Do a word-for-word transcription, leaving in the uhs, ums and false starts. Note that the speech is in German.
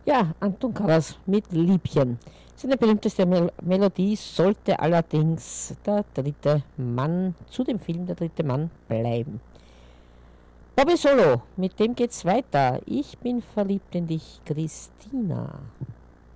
Ja, Anton Karas mit Liebchen. Seine berühmteste Mel Melodie sollte allerdings der dritte Mann zu dem Film Der dritte Mann bleiben. Bobby Solo, mit dem geht's weiter. Ich bin verliebt in dich, Christina.